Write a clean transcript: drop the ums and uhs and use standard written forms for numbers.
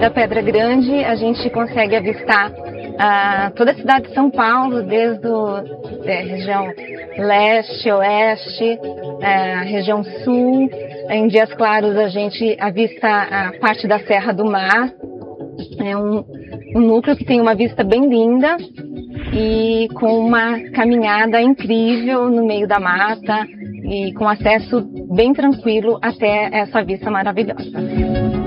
da Pedra Grande a gente consegue avistar toda a cidade de São Paulo, desde a região leste, oeste, a região sul. Em dias claros a gente avista a parte da Serra do Mar. É um núcleo que tem uma vista bem linda e com uma caminhada incrível no meio da mata e com acesso bem tranquilo até essa vista maravilhosa.